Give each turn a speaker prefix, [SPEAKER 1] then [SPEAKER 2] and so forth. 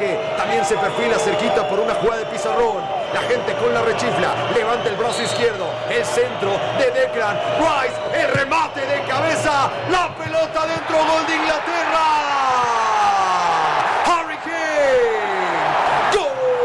[SPEAKER 1] ataque. También se perfila cerquita por una jugada de pizarrón. La gente con la rechifla. Levanta el brazo izquierdo. El centro de Declan Rice. El remate de cabeza. La pelota dentro. Gol de Inglaterra.